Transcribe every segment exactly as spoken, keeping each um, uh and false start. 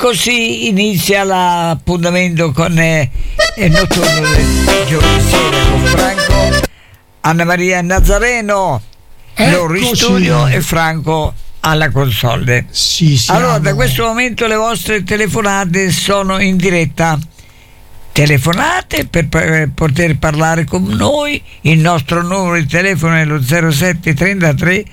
Così inizia l'appuntamento con eh, il notturno del giovedì sera con Franco, Anna Maria Nazareno, loro in studio e Franco alla console. Sì, allora, da questo momento le vostre telefonate sono in diretta. Telefonate per, per poter parlare con noi. Il nostro numero di telefono è lo zero sette trentatré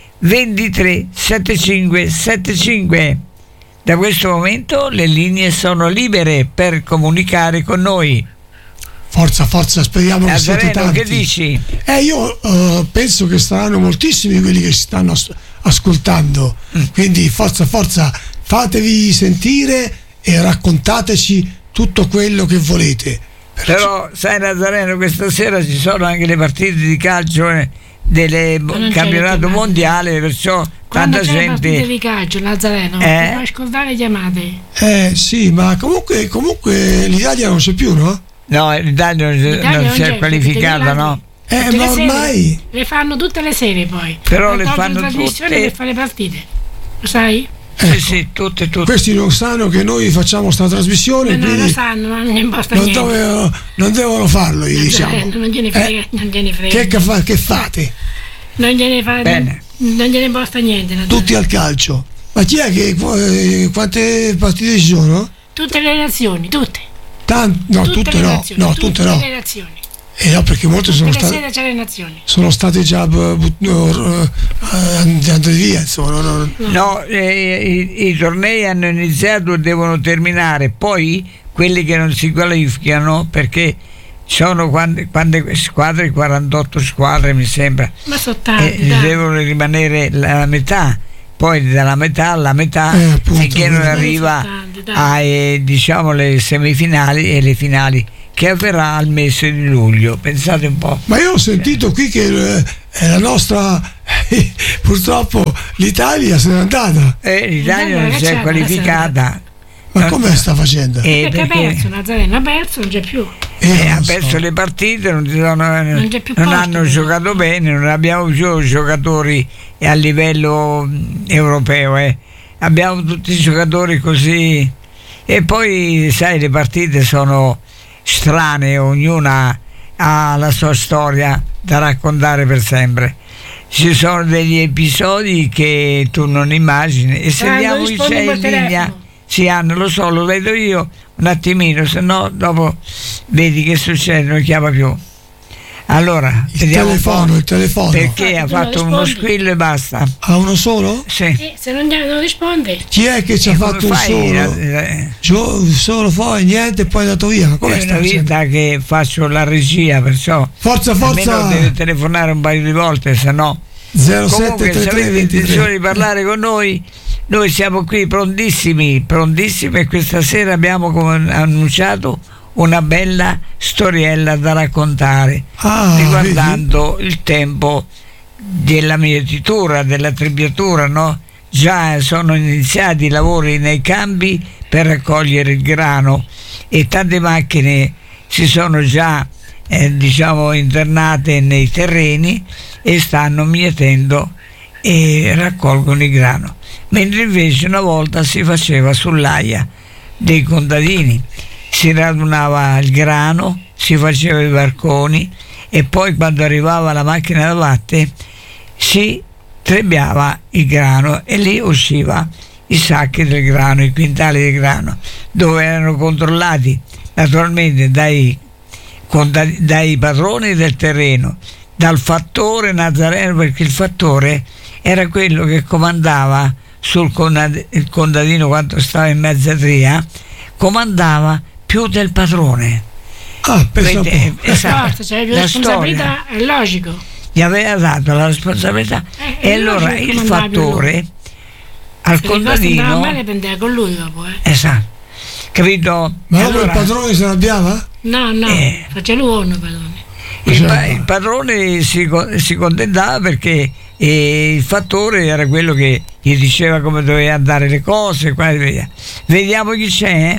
ventitré settantacinque settantacinque. Da questo momento le linee sono libere per comunicare con noi. Forza, forza, speriamo che siate tanti. Che dici? Eh, io uh, penso che saranno moltissimi quelli che si stanno as- ascoltando. Mm. Quindi forza, forza, fatevi sentire e raccontateci tutto quello che volete. Però, sai Nazareno, questa sera ci sono anche le partite di calcio eh, del campionato mondiale, perciò quando tanta c'è gente. Partite di calcio, Nazareno, eh? non ascoltare chiamate. Eh sì, ma comunque, comunque l'Italia non c'è più, no? No, l'Italia non, L'Italia non non si è c'è, qualificata, no? Eh, tutte ma le ormai sere, le fanno tutte le sere poi. Però le fanno fanno trasmissione tutte. per fare le partite. Lo sai? Ecco, sì, sì, tutte, tutte. Questi non sanno che noi facciamo sta trasmissione, No, non quindi lo sanno, ma non importa non, niente. dovevano, non devono farlo, gli diciamo. Eh, non gliene frega, Eh, non gliene frega. Che, che, fa, che fate? Non gliene fa, Bene. non, non gliene importa niente. Nazareno. Tutti al calcio. Ma chi è che eh, quante partite ci sono? Tutte le nazioni, tutte. Tant- no, tutte, tutte le no, nazioni, no, tutte, tutte no. le nazioni. Eh no, perché molte sono Tutte le state, sere c'è le nazioni. sono state già uh, but- uh, andate via, insomma. No, no. No, eh, i, i tornei hanno iniziato e devono terminare, poi quelli che non si qualificano, perché sono quante, quante squadre, quarantotto squadre mi sembra, Ma sono tanti, e dai. devono rimanere la metà, poi dalla metà alla metà, Eh, appunto, finché non eh, arriva sono tanti, dai. a eh, diciamo le semifinali e le finali, che avverrà al mese di luglio. Pensate un po'. Ma io ho sentito qui che eh, la nostra eh, purtroppo l'Italia se n'è andata. Eh, l'Italia non si L'Italia è qualificata. Ma Non- come sta facendo? Eh, Perché ha perché- perso, Nazareno, ha perso, non c'è più. Eh, Eh, ha non so. perso le partite, non, ci sono- Non c'è più non posto, hanno però. giocato bene, non abbiamo più giocatori a livello mh, europeo, eh. Abbiamo tutti giocatori così, e poi sai, le partite sono strane, ognuna ha la sua storia da raccontare per sempre. Ci sono degli episodi che tu non immagini, e se Ah, vediamo non chi rispondi c'è col in linea. telefono. Sì, hanno, lo so, lo vedo io un attimino, se no dopo vedi che succede, non chiama più. Allora, Il vediamo un telefono, po', il telefono. perché Infatti, ha tu non fatto uno rispondi. squillo e basta. Ha uno solo? Sì. Eh, se non, non risponde, Chi è che ci ha E come fatto un fai? solo? Eh, Gio- solo poi niente e poi è andato via. Ma come È sta una facendo? vita che faccio la regia, perciò Forza, almeno forza. deve telefonare un paio di volte, se no. zero sette Comunque, se trentatré avete intenzione ventitré. di parlare con noi, noi siamo qui prontissimi, prontissimi, e questa sera abbiamo, come annunciato, una bella storiella da raccontare Ah, riguardando il tempo della mietitura, della trebbiatura, no? Già sono iniziati i lavori nei campi per raccogliere il grano, e tante macchine si sono già eh, diciamo internate nei terreni e stanno mietendo e raccolgono il grano, mentre invece una volta si faceva sull'aia dei contadini, si radunava il grano, si faceva i barconi, e poi quando arrivava la macchina da latte si trebbiava il grano e lì usciva i sacchi del grano, i quintali del grano, dove erano controllati naturalmente dai, dai padroni del terreno, dal fattore Nazareno, perché il fattore era quello che comandava sul conad- il contadino quando stava in mezzadria, comandava più del padrone. Ah, pensa un Vede, po'. esatto, forza, c'è la la responsabilità, è logico. gli aveva dato la responsabilità, Eh, e è allora logico che il comandava più fattore lui. al Se le cose andavano contadino, male prendeva con lui dopo, eh. esatto, capito? Ma E dopo allora, il padrone se l'arrabbiava? No, no, Eh. faceva l'uomo, padrone. il, pa- il padrone si, co- si contentava perché eh, il fattore era quello che gli diceva come doveva andare le cose, qua e via. Vediamo chi c'è.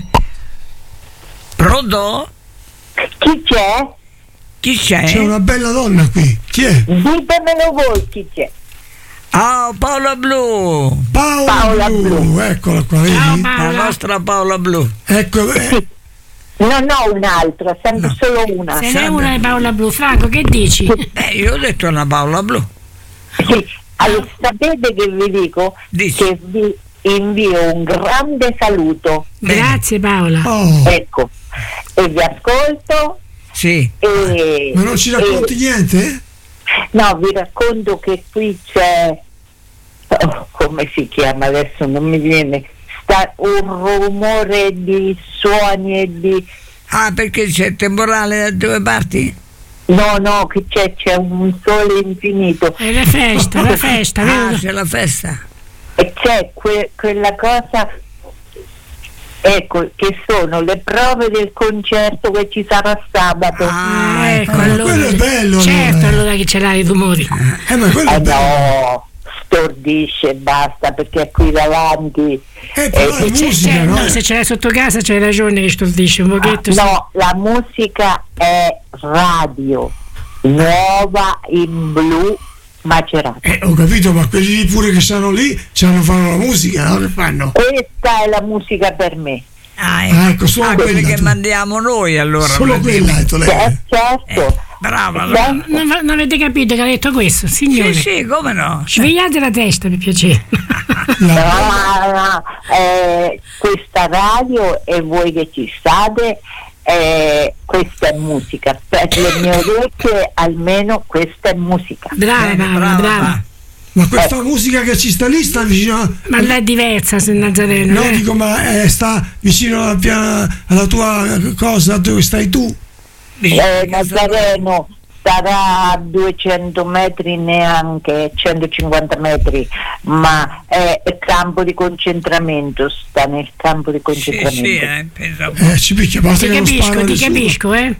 Pronto? Chi c'è? Chi c'è? C'è una bella donna qui. Chi è? Ditemelo voi chi c'è. Oh, Paola Blu! Paola, Paola Blu, Blu. eccola qua, vedi? Ciao, La Paola. nostra Paola Blu. Ecco, eh, Sì. Non ho un'altra, sempre No. solo una. Se n'è una di Paola Blu. Franco, che dici? Eh, io ho detto una Paola Blu. Sì. Allora, sapete che vi dico? Dici. Che vi invio un grande saluto. Bene. Grazie Paola. oh, Ecco, e vi ascolto Sì. e... ma non ci racconti e- niente? No, vi racconto che qui c'è, oh, come si chiama adesso, non mi viene, sta un rumore di suoni e di... Ah, perché c'è temporale da due parti? No, no, che c'è, c'è un sole infinito È la festa, la festa, Ah, vero? c'è la festa. e c'è que- quella cosa, ecco, che sono le prove del concerto che ci sarà sabato. Ah, Ah, ecco, ma allora. quello è bello, Certo, allora. allora che ce l'hai i rumori. Eh, ma quello Eh è bello. no, stordisce e basta, perché qui davanti... Eh, però eh, è C'è- musica, c'è- no? no, se ce l'hai sotto casa c'hai ragione che stordisce un pochetto. sì. No, la musica è radio, nuova in blu Macerata. Eh, ho capito, ma quelli lì pure che stanno lì, c'hanno fanno la musica, no? Che fanno? Questa è la musica per me. Ah, ecco, Ah, ecco, solo Ah, quelli quella, che tu. mandiamo noi allora. Solo praticamente. quella, hai detto lei. Eh, certo. Eh, brava, allora. Certo. Non, non avete capito che ha detto questo, signore? Sì, sì, come no? Svegliate la testa per piacere. La- No, no, eh, questa radio e voi che ci state, eh, questa è musica. Per le mie orecchie almeno questa è musica. Brava Bene, Paola, brava, brava. va. Ma questa musica che ci sta lì sta vicino a... Ma là è diversa se Nazareno. No, eh? dico, ma eh, sta vicino alla, pia- alla tua cosa dove stai tu? Eh, Nazareno sarà a duecento metri, neanche centocinquanta metri, ma è campo di concentramento, sta nel campo di Sì, concentramento. sì, eh, pensa un po'. Eh, ci picchia, basta Ti che non capisco, spara ti nessuno. capisco, eh?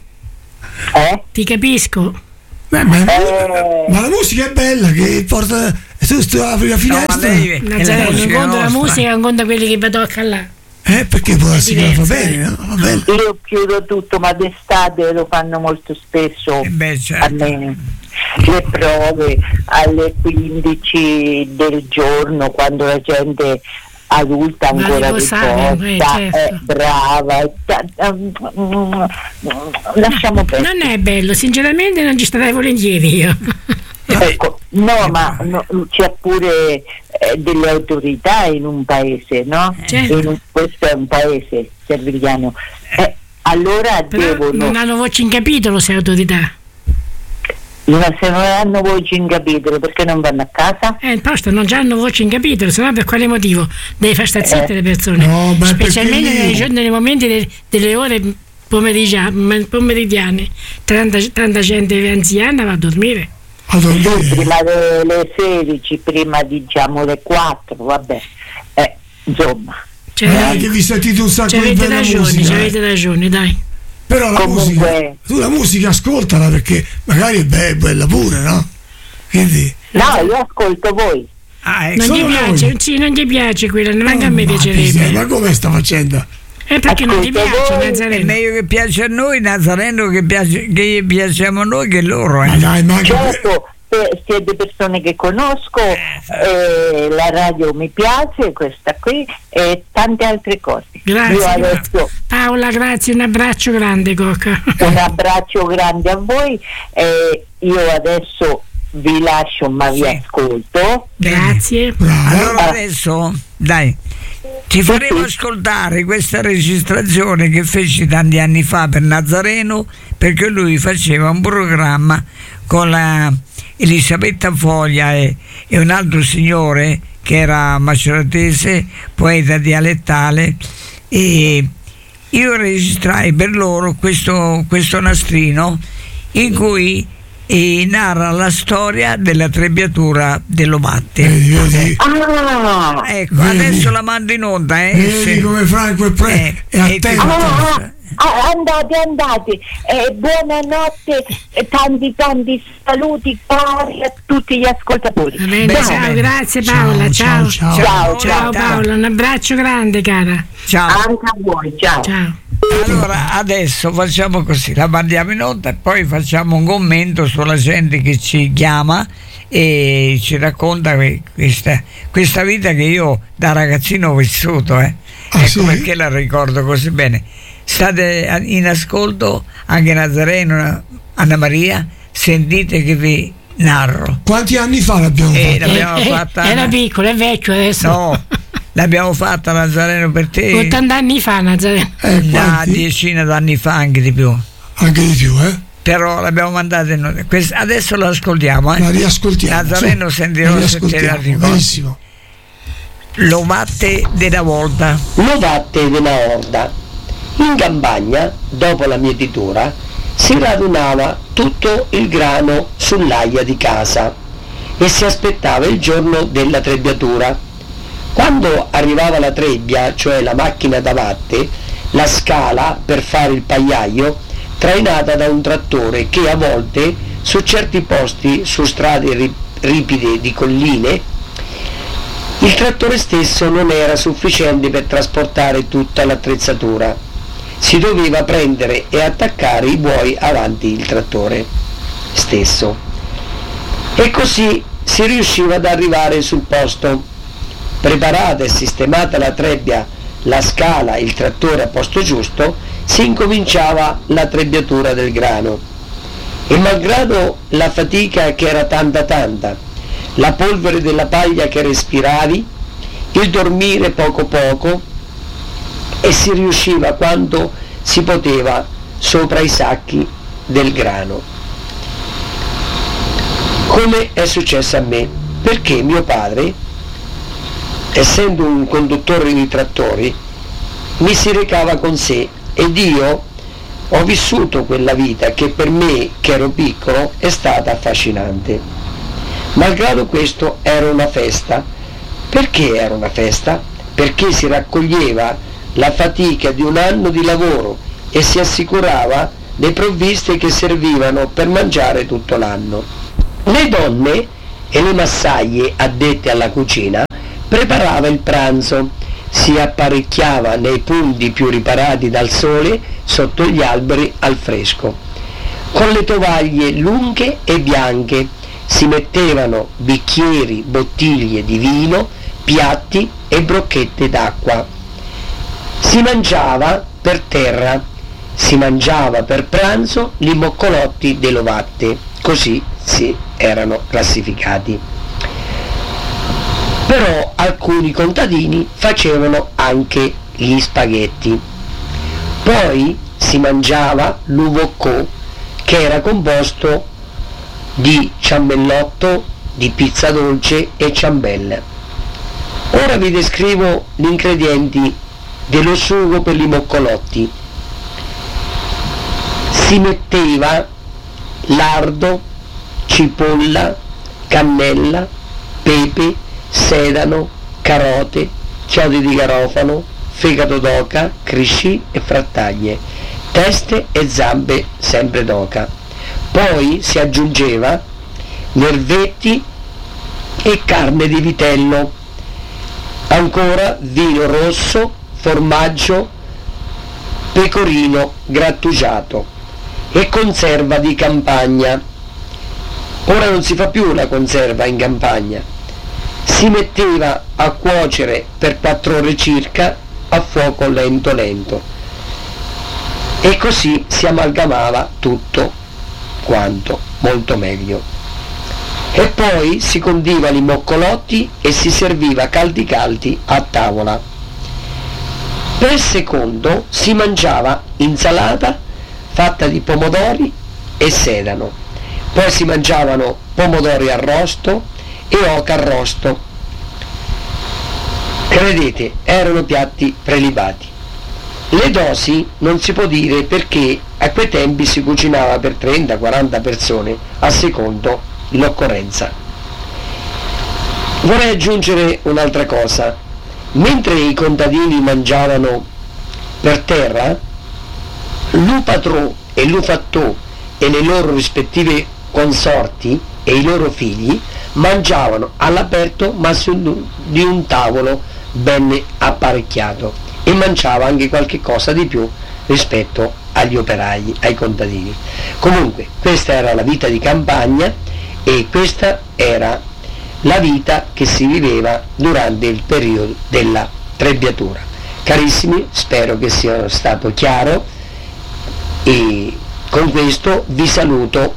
Eh? Ti capisco. Beh, ma, Eh. ma la musica è bella che porta... E tu, tu apri la No, ma finestra... lei è la Nazareno, un musica conto la nostra. musica, un conto quelli che vi tocca là. Eh, perché può darsi che la fa diverso, bene, no? Va bene. Io chiudo tutto, ma d'estate lo fanno molto spesso Eh beh, certo. a me. Le prove alle quindici del giorno, quando la gente adulta Va a ancora riposare, riposa, eh, è certo. brava, è ta- mm, lasciamo perdere. Non è bello, sinceramente non ci starei volentieri io. Ecco, no, ma no, c'è pure eh, delle autorità in un paese, no? Certo. In un- questo è un paese servigliano. Eh, allora Però devono, non hanno voce in capitolo se autorità. ma se non hanno voce in capitolo, perché non vanno a casa? Eh, il posto non già hanno voce in capitolo, se no per quale motivo? Devi far stare zitte Eh. le persone. No, ma Specialmente perché lì- nei, giorni- nei momenti de- delle ore pomeridia- pomeridiane. Tanta, tanta gente anziana va a dormire. A dormire. Prima delle sedici, prima diciamo le quattro, vabbè. Eh, insomma, Cioè, Eh, che vi sentite un sacco ci di avete bella ragione, musica. ci eh. avete ragione, dai. Però la Comunque- musica, tu la musica ascoltala perché magari è be- bella pure, no? Quindi... no, io ascolto voi. Ah, ecco. Non Solo gli piace, noi. sì, non gli piace quella, neanche a me Oh, ma piacerebbe. pisa- Ma come sta facendo? E perché non gli Ascolta piace, voi, È Nazareno? meglio che piace a noi, Nazareno, che, piace, che gli piacciamo noi che loro. Ma Eh. dai, ma anche... Certo, se- siete persone che conosco, eh, la radio mi piace, questa qui e tante altre cose. Grazie. Io adesso Paola, grazie, un abbraccio grande, Cocca. un abbraccio grande a voi e io adesso vi lascio ma vi Sì. ascolto. Bene. Grazie. Brava. Allora adesso, dai, ti faremo ascoltare questa registrazione che feci tanti anni fa per Nazareno, perché lui faceva un programma con la Elisabetta Foglia e, e un altro signore che era maceratese, poeta dialettale, e io registrai per loro questo, questo nastrino in cui eh, narra la storia della trebbiatura dell'Ovatte. Vedi, vedi, Ah, Ecco, Vedi? adesso la mando in onda, eh? vedi se- come Franco è, pre- Eh, è e ti- attento. ah, ah, ah, andate, andate. Eh, buonanotte, eh, tanti tanti saluti cari a tutti gli ascoltatori. Va bene, Bene, ciao, bene. grazie Paola, ciao. ciao. Ciao, Ciao ciao. Paola, un abbraccio grande, cara. Ciao. Anche a voi, ciao. Ciao. Allora adesso facciamo così, la mandiamo in onda e poi facciamo un commento sulla gente che ci chiama e ci racconta questa, questa vita che io da ragazzino ho vissuto, eh. Ah, ecco sì? perché la ricordo così bene. State in ascolto anche Nazareno, Anna Maria, sentite che vi narro. Quanti anni fa l'abbiamo Eh, fatto? l'abbiamo Eh, fatta. eh, era piccolo, è vecchio adesso. No, l'abbiamo fatta Nazareno per te ottanta anni fa, Nazareno. Eh, una quanti? decina d'anni fa, anche di più. Anche di più, eh? Però l'abbiamo mandata in onda. Quest- adesso la ascoltiamo, eh. La riascoltiamo. Nazareno su, sentirò la se te la riascoltiamo, ricordi. benissimo. Lovatte della volta. Lovatte della orda. In campagna, dopo la mietitura, si radunava tutto il grano sull'aia di casa e si aspettava il giorno della trebbiatura. Quando arrivava la trebbia, cioè la macchina da vatte, la scala per fare il pagliaio, trainata da un trattore che a volte su certi posti, su strade ri- ripide di colline, il trattore stesso non era sufficiente per trasportare tutta l'attrezzatura. Si doveva prendere e attaccare i buoi avanti il trattore stesso. E così si riusciva ad arrivare sul posto. Preparata e sistemata la trebbia, la scala, il trattore a posto giusto, si incominciava la trebbiatura del grano. E malgrado la fatica che era tanta tanta, la polvere della paglia che respiravi, il dormire poco poco, e si riusciva quando si poteva sopra i sacchi del grano. Come è successo a me, perché mio padre, essendo un conduttore di trattori, mi si recava con sé ed io ho vissuto quella vita che per me, che ero piccolo, è stata affascinante. Malgrado questo era una festa. Perché era una festa? Perché si raccoglieva la fatica di un anno di lavoro e si assicurava le provviste che servivano per mangiare tutto l'anno. Le donne e le massaglie addette alla cucina preparava il pranzo, si apparecchiava nei punti più riparati dal sole sotto gli alberi al fresco. Con le tovaglie lunghe e bianche si mettevano bicchieri, bottiglie di vino, piatti e brocchette d'acqua. Si mangiava per terra, si mangiava per pranzo gli moccolotti delle lovatte, così si erano classificati. Però alcuni contadini facevano anche gli spaghetti. Poi si mangiava l'uvoccò, che era composto di ciambellotto, di pizza dolce e ciambelle. Ora vi descrivo gli ingredienti dello sugo per i moccolotti. Si metteva lardo, cipolla, cannella, pepe, sedano, carote, chiodi di garofano, fegato d'oca, crisci e frattaglie, teste e zampe sempre d'oca. Poi si aggiungeva nervetti e carne di vitello, ancora vino rosso, formaggio, pecorino grattugiato e conserva di campagna. Ora non si fa più la conserva in campagna, si metteva a cuocere per quattro ore circa a fuoco lento lento e così si amalgamava tutto quanto molto meglio. E poi si condivano i moccolotti e si serviva caldi caldi a tavola. Per secondo si mangiava insalata fatta di pomodori e sedano, poi si mangiavano pomodori arrosto e oca arrosto. Credete, erano piatti prelibati. Le dosi non si può dire perché a quei tempi si cucinava per trenta quaranta persone a secondo l'occorrenza. Vorrei aggiungere un'altra cosa. Mentre i contadini mangiavano per terra, l'upatrò e l'ufattò e le loro rispettive consorti e i loro figli mangiavano all'aperto ma su di un tavolo ben apparecchiato e mangiava anche qualche cosa di più rispetto agli operai, ai contadini. Comunque questa era la vita di campagna e questa era la vita che si viveva durante il periodo della trebbiatura. Carissimi, spero che sia stato chiaro e con questo vi saluto.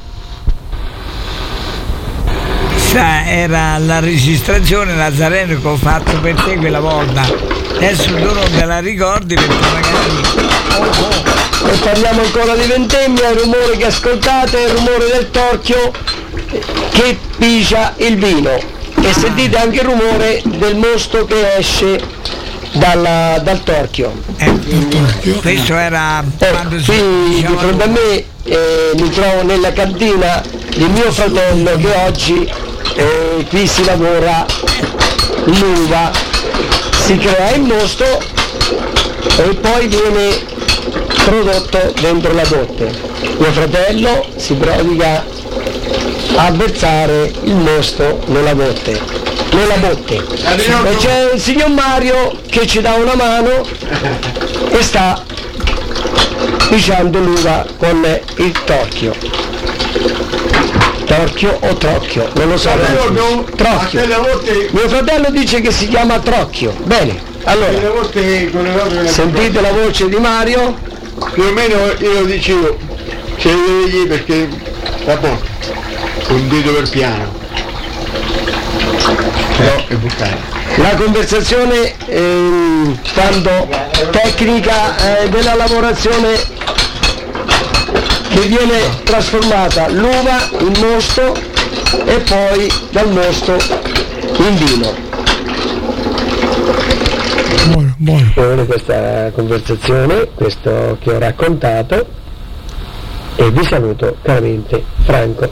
Era la registrazione, Nazareno, che ho fatto per te quella volta. Adesso tu non te la ricordi perché magari oh, oh. E parliamo ancora di vendemmia. Il rumore che ascoltate è il rumore del torchio che pigia il vino e sentite anche il rumore del mosto che esce dalla, dal torchio. Eh, questo era eh, quando qui di fronte a me eh, mi trovo nella cantina di mio fratello che oggi eh, qui si lavora l'uva, si crea il mosto e poi viene prodotto dentro la botte. Mio fratello si prodiga a versare il mosto nella botte, nella botte. E c'è il signor Mario che ci dà una mano e sta pisciando l'uva con il torchio. Torchio o trocchio, non lo so. Trocchio. Mio fratello dice che si chiama trocchio. Bene, allora sentite la voce di Mario. Più o meno io lo dicevo, se vedi perché va buono, un dito per piano. Però è buttare. La conversazione ehm, quando tecnica eh, della lavorazione che viene trasformata l'uva in mosto e poi dal mosto in vino. Buono, buono. Buono questa conversazione, questo che ho raccontato e vi saluto caramente, Franco.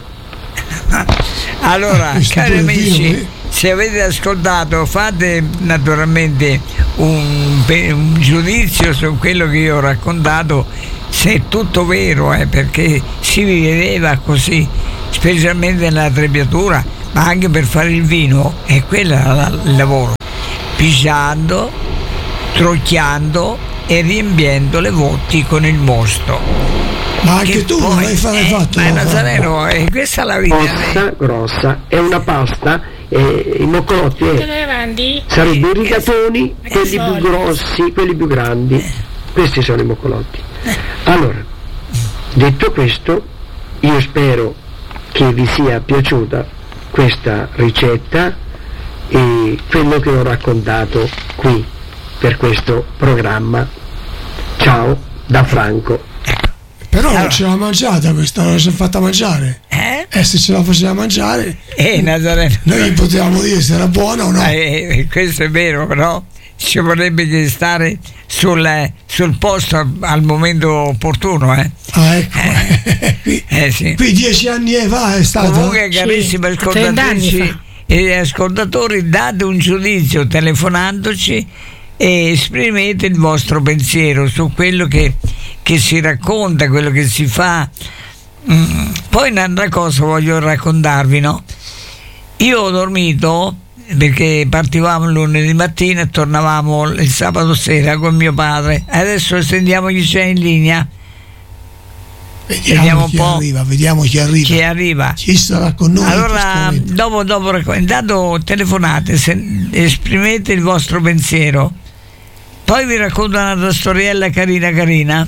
Allora, cari amici, se avete ascoltato fate naturalmente un, un giudizio su quello che io ho raccontato, se è tutto vero, eh, perché si viveva così, specialmente nella trebbiatura, ma anche per fare il vino, e quello era il lavoro, pisciando, trocchiando e riempiendo le botti con il mosto. Ma anche Che tu poi, non l'hai fa- eh, fatto? Ma Nazareno, eh, questa è la vita. Pasta grossa è una pasta, eh, i moccolotti eh, Te avanti? sarebbero i rigatoni, Eh, quelli più solidi. grossi, quelli più grandi. Questi sono i moccolotti. Allora, detto questo, io spero che vi sia piaciuta questa ricetta e quello che ho raccontato qui per questo programma. Ciao da Franco. Però Allora. non ce l'ha mangiata questa, non ce l'ha fatta mangiare. Eh? E se ce la faceva mangiare, Eh, Nazareno. noi gli potevamo dire se era buona o no. Eh, questo è vero, però ci vorrebbe che stare sul, sul posto al momento opportuno, eh? Ah, ecco. qui, Eh sì. qui dieci anni fa è stato. Comunque, Sì, carissime trenta anni ascoltatrici fa. e ascoltatori, date un giudizio telefonandoci e esprimete il vostro pensiero su quello che, che si racconta, quello che si fa. Mm. Poi un'altra cosa voglio raccontarvi, no? Io ho dormito perché partivamo il lunedì mattina e tornavamo il sabato sera con mio padre. Adesso sentiamo chi c'è in linea, Vediamo, vediamo chi un po' arriva, vediamo chi arriva. chi arriva. Chi sarà con noi? in questo Allora, momento? dopo, dopo racco- intanto telefonate, se- esprimete il vostro pensiero, poi vi racconto un'altra storiella carina carina.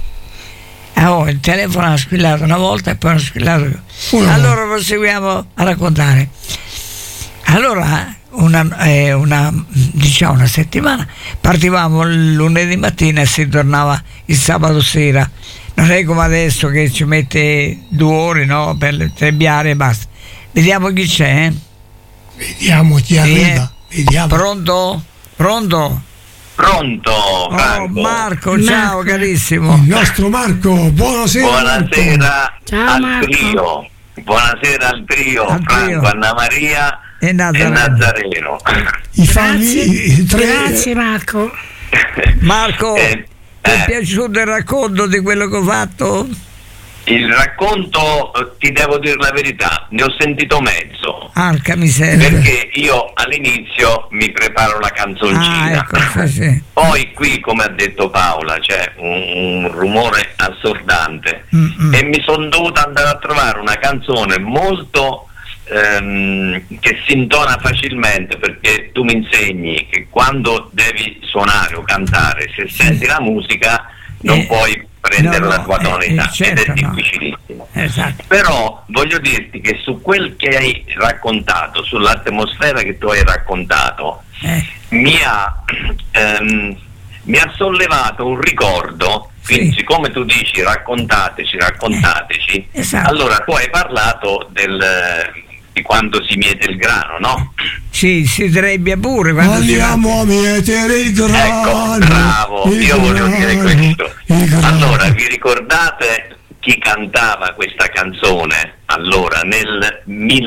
Ah, oh, il telefono ha squillato una volta e poi ha squillato. Una Allora proseguiamo a raccontare. Allora, una, eh, una, diciamo una settimana, partivamo il lunedì mattina e si tornava il sabato sera. Non è come adesso che ci mette due ore, no, per trebbiare e basta. Vediamo chi c'è. Eh? Vediamo chi Sì, arriva. eh. Vediamo. Pronto? Pronto? Pronto, Oh, Franco. Marco, ciao Marco. carissimo. Il nostro Marco, buonasera. Marco. Buonasera Ciao, al Marco. trio. Buonasera al trio, Al trio. Franco, Anna Maria E e Nazareno. Nazareno. I fami, Grazie, i tre, grazie Marco. Marco, Eh, ti è eh, piaciuto il racconto di quello che ho fatto? il racconto, eh, ti devo dire la verità, ne ho sentito mezzo. Arca miseria. Perché io all'inizio mi preparo la canzoncina, Ah, ecco, sì, sì. poi qui, come ha detto Paola, c'è un, un rumore assordante Mm-mm. e mi sono dovuta andare a trovare una canzone molto ehm, che si intona facilmente, perché tu mi insegni che quando devi suonare o cantare, se senti la musica non Eh, puoi prendere no, la no, tua eh, tonalità, eh, certo, ed è no. difficilissimo. Esatto. Però voglio dirti che su quel che hai raccontato, sull'atmosfera che tu hai raccontato, Eh, mi ha, ehm, mi ha sollevato un ricordo. Quindi, Sì. siccome tu dici raccontateci, raccontateci, Eh, esatto. allora tu hai parlato del, di quando si miete il grano, no? sì, si trebbia pure quando si va- Andiamo a mietere il grano. Ecco, bravo, il io volevo dire grano, questo. il grano. Allora, vi ricordate chi cantava questa canzone allora nel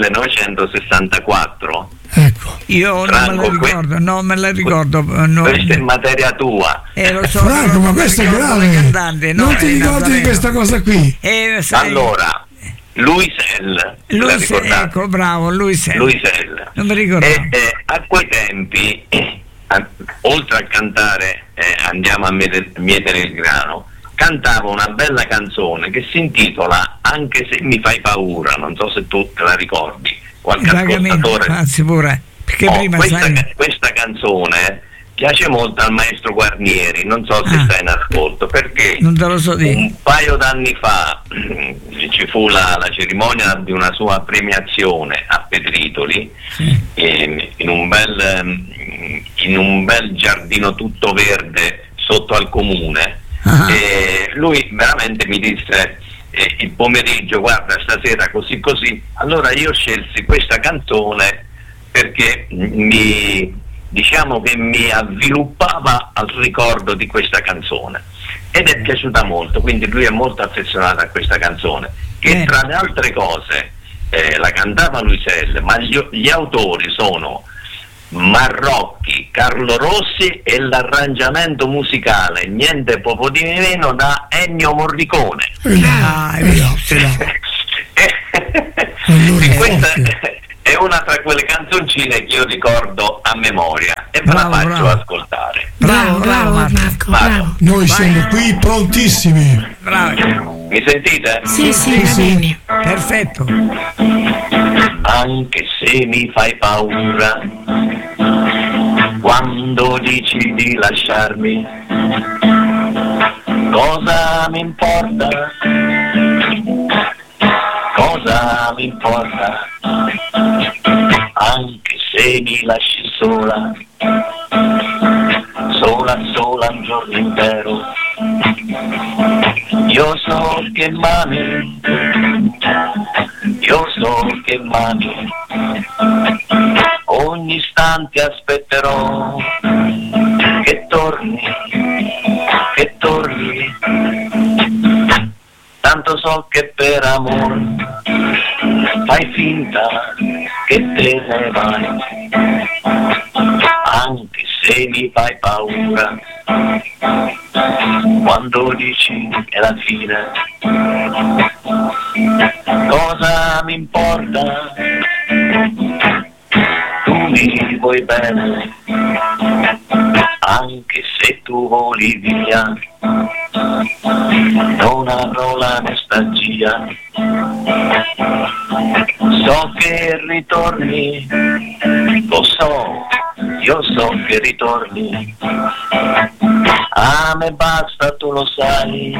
millenovecentosessantaquattro? Ecco. Io non me la Franco, que- ricordo, non me la ricordo. eh, non- Questa è materia tua. eh, lo so, Franco, non ma me questo è ricordo la grave. cantante, no, non ti è ricordi di Nazareno. questa cosa qui? Eh, sai, Allora, Luisel, lui la se- ricordate? ecco, bravo, lui se- Luisel. non mi ricordo. E, eh, a quei tempi, eh, a- oltre a cantare eh, Andiamo a mietere, mietere il grano, cantava una bella canzone che si intitola Anche se mi fai paura, non so se tu te la ricordi, qualche Vagamente, ascoltatore. anzi pure, perché Oh, prima questa, sai, questa canzone piace molto al maestro Guarnieri, non so se Ah. stai in ascolto, perché non te lo so dire. un paio d'anni fa ci fu la, la cerimonia di una sua premiazione a Pedritoli, Sì. in, in un bel, ehm, in un bel giardino tutto verde sotto al comune. Ah. E lui veramente mi disse eh, il pomeriggio, guarda, stasera così così, allora io scelsi questa canzone perché mi, diciamo che mi avviluppava al ricordo di questa canzone ed è piaciuta molto, quindi lui è molto affezionato a questa canzone, che Eh. tra le altre cose eh, la cantava Luisel, ma gli, gli autori sono Marrocchi, Carlo Rossi e l'arrangiamento musicale niente poco di meno da Ennio Morricone. Ah, è Eh, vero, no, sì. eh, no. Allora, E questa forte. è una tra quelle canzoncine che io ricordo a memoria e ve la Bravo, faccio bravo. ascoltare. Bravo, bravo, Marco. Marco, Vado. bravo. Noi Vai. siamo qui prontissimi. Bravo, Mi sentite? Sì, sì, va sì. bene. perfetto. Anche se mi fai paura quando dici di lasciarmi, cosa mi importa? Cosa mi importa? Anche se mi lasci sola, sola, sola un giorno intero, io so che mami, io so che mami, ogni istante aspetterò che torni, che torni, tanto so che per amor fai finta che te ne vai, anche se mi fai paura quando dici è la fine, cosa mi importa? Tu mi vuoi bene, anche se tu voli via, non avrò la nostalgia, so che ritorni, lo so, io so che ritorni, a me basta, tu lo sai,